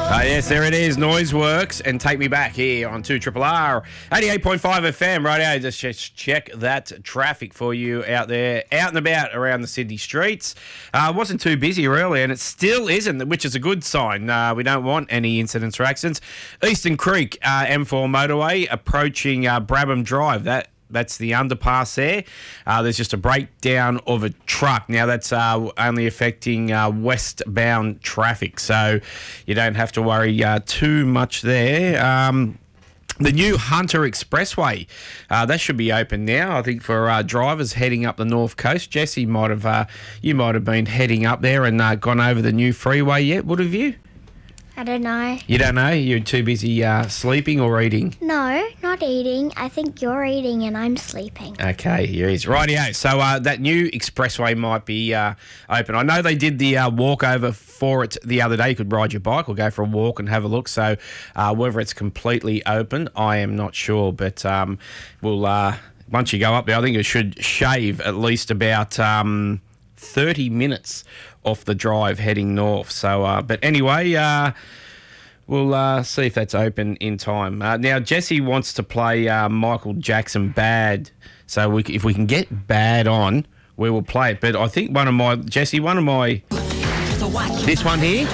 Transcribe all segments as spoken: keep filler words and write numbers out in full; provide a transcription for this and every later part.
Uh, yes, there it is. Noise Works and Take Me Back here on two Triple R. eighty-eight point five F M. Right, just ch- check that traffic for you out there, out and about around the Sydney streets. Uh, wasn't too busy really, and it still isn't, which is a good sign. Uh, we don't want any incidents or accidents. Eastern Creek, uh, M four motorway, approaching uh, Brabham Drive. That That's the underpass there. Uh, there's just a breakdown of a truck. Now, that's uh, only affecting uh, westbound traffic, so you don't have to worry uh, too much there. Um, the new Hunter Expressway, uh, that should be open now, I think, for uh, drivers heading up the North Coast. Jesse, might have, uh, you might have been heading up there and uh, gone over the new freeway yet, would have you? I don't know. You don't know? You're too busy uh, sleeping or eating? No, not eating. I think you're eating and I'm sleeping. Okay, here he is. Rightio. So uh, that new expressway might be uh, open. I know they did the uh, walkover for it the other day. You could ride your bike or go for a walk and have a look. So uh, whether it's completely open, I am not sure. But um, we'll uh, once you go up there, I think it should shave at least about um, thirty minutes off the drive heading north. So, uh, but anyway, uh, we'll uh, see if that's open in time. Uh, now, Jesse wants to play uh, Michael Jackson Bad. So we, if we can get Bad on, we will play it. But I think one of my, Jesse, one of my, this one here.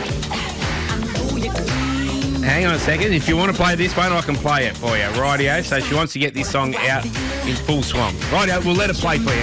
Hang on a second. If you want to play this one, I can play it for you. Rightio. So she wants to get this song out in full swung. Rightio, we'll let it play for you.